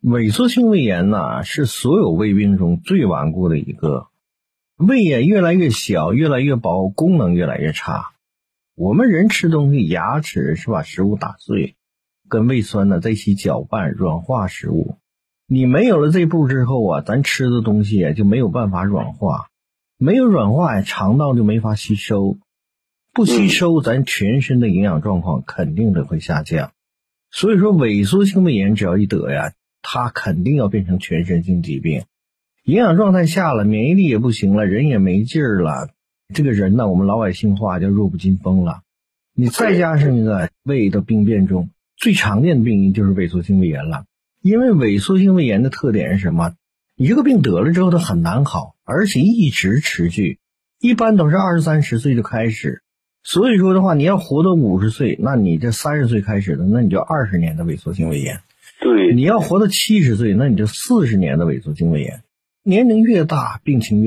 萎缩性胃炎呢，是所有胃病中最顽固的一个。胃也越来越小，越来越薄，功能越来越差。我们人吃东西，牙齿是把食物打碎，跟胃酸呢在一起搅拌软化食物。你没有了这步之后啊，咱吃的东西就没有办法软化，没有软化肠道就没法吸收，不吸收咱全身的营养状况肯定的会下降。所以说萎缩性胃炎只要一得呀，它肯定要变成全身性疾病。营养状态下了，免疫力也不行了，人也没劲儿了，这个人呢，我们老百姓话叫弱不禁风了。你再加上一个胃的病变中最常见的病因就是萎缩性胃炎了。因为萎缩性胃炎的特点是什么？你这个病得了之后它很难好，而且一直持续，一般都是20、30岁就开始。所以说的话，你要活到50岁，那你这30岁开始的，那你就20年的萎缩性胃炎。 对， 你要活到70岁，那你就40年的萎缩性胃炎。年龄越大，病情越